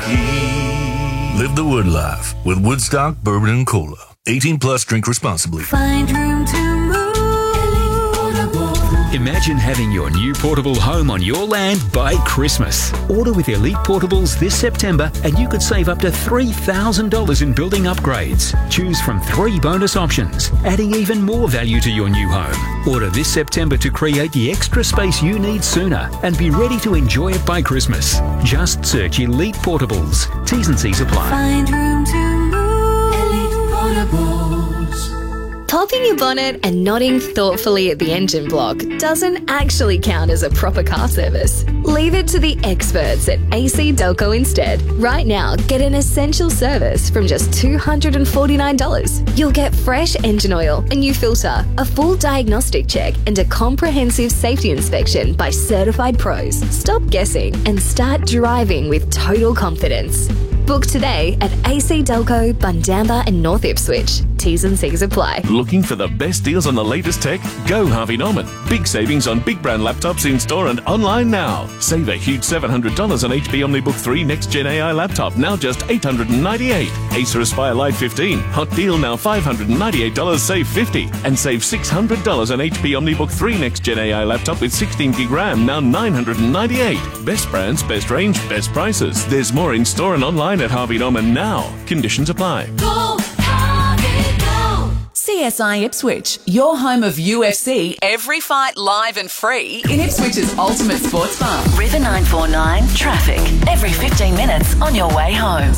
Live the Wood life with Woodstock Bourbon and Cola. 18 plus, drink responsibly. Find room to move. Imagine having your new portable home on your land by Christmas. Order with Elite Portables this September and you could save up to $3,000 in building upgrades. Choose from 3 bonus options, adding even more value to your new home. Order this September to create the extra space you need sooner and be ready to enjoy it by Christmas. Just search Elite Portables. T's and C's apply. Find room to move. Elite Portables. Popping your bonnet and nodding thoughtfully at the engine block doesn't actually count as a proper car service. Leave it to the experts at AC Delco instead. Right now, get an essential service from just $249. You'll get fresh engine oil, a new filter, a full diagnostic check, and a comprehensive safety inspection by certified pros. Stop guessing and start driving with total confidence. Book today at AC Delco, Bundamba and North Ipswich. T's and C's apply. Looking for the best deals on the latest tech? Go Harvey Norman. Big savings on big brand laptops in store and online now. Save a huge $700 on HP OmniBook 3 Next Gen AI laptop, now just $898. Acer Aspire Lite 15. Hot deal now $598, save $50. And save $600 on HP OmniBook 3 Next Gen AI laptop with 16 gig RAM, now $998. Best brands, best range, best prices. There's more in store and online at Harvey Norman now. Conditions apply. Go, Harvey, go. CSI Ipswich, your home of UFC, every fight live and free in Ipswich's ultimate sports bar. River 949 traffic every 15 minutes on your way home.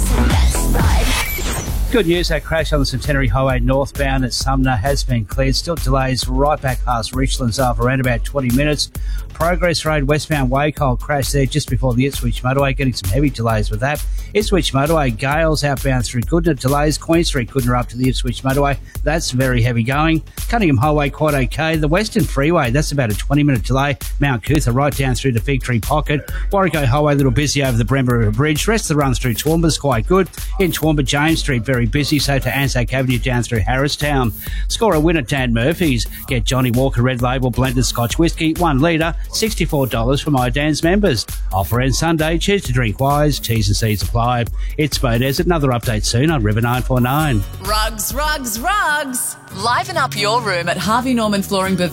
Good news, that crash on the Centenary Highway northbound at Sumner has been cleared. Still delays right back past Richlands for around about 20 minutes. Progress Road westbound Wacol crash there just before the Ipswich motorway, getting some heavy delays with that. Ipswich motorway, Gales outbound through Goodna, delays. Queen Street, Goodna up to the Ipswich motorway. That's very heavy going. Cunningham Highway quite okay. The Western Freeway, that's about a 20-minute delay. Mount Cootha right down through the Fig Tree Pocket. Warrego Highway a little busy over the Bremba River Bridge. Rest of the run through Toowoomba's quite good. In Toowoomba, James Street very busy, so to Anzac Avenue down through Harristown. Score a win at Dan Murphy's. Get Johnny Walker Red Label blended Scotch Whisky, 1 litre, $64 for my Dan's members. Offer ends Sunday. Choose to drink wise. T's and C's apply. It's Bo Desert. Another update soon on River 949. Rugs, rugs, rugs. Liven up your room at Harvey Norman Flooring